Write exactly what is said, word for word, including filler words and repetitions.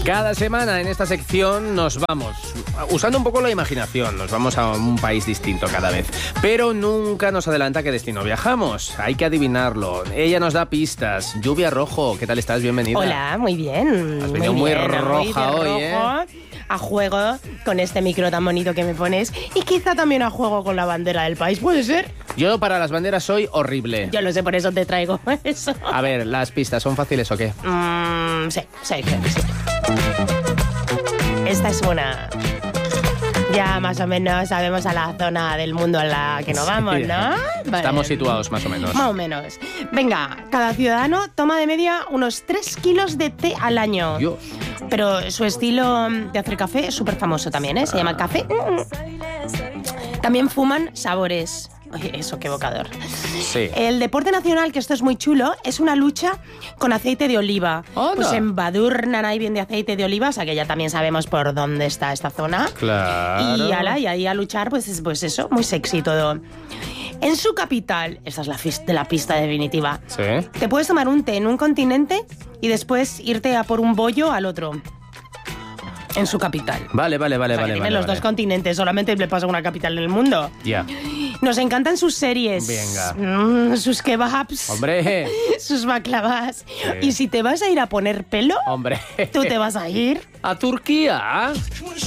Cada semana en esta sección nos vamos, usando un poco la imaginación, nos vamos a un país distinto cada vez, pero nunca nos adelanta qué destino viajamos, hay que adivinarlo. Ella nos da pistas. Lluvia Rojo, ¿qué tal estás? Bienvenida. Hola, muy bien. Has venido muy, bien, roja muy hoy, rojo, ¿eh? A juego con este micro tan bonito que me pones y quizá también a juego con la bandera del país, ¿puede ser? Yo para las banderas soy horrible. Yo lo sé, por eso te traigo eso. A ver, ¿las pistas son fáciles o qué? Mm, sí, sí, creo que sí. Esta es una... Ya más o menos sabemos a la zona del mundo a la que nos vamos, ¿no? Vale. Estamos situados más o menos. Más o menos. Venga, cada ciudadano toma de media unos tres kilos de té al año. Dios. Pero su estilo de hacer café es súper famoso también, ¿eh? Se llama café. También fuman sabores. Oye, eso, qué evocador. Sí. El deporte nacional, que esto es muy chulo, es una lucha con aceite de oliva. ¡Anda! Pues en Badurna hay bien de aceite de oliva, o sea que ya también sabemos por dónde está esta zona. Claro. Y, ala, y ahí a luchar, pues, es- pues eso, muy sexy todo. En su capital, esta es la, fis- de la pista definitiva, Sí. te puedes tomar un té en un continente y después irte a por un bollo al otro. En su capital. Vale, vale, vale, O sea, que vale. tiene vale, los vale. dos continentes, solamente le pasa a una capital del mundo. Ya. Nos encantan sus series. Venga. Mm, sus kebabs. Hombre. Sus baklavas. Sí. Y si te vas a ir a poner pelo, Hombre. tú te vas a ir ¿A Turquía?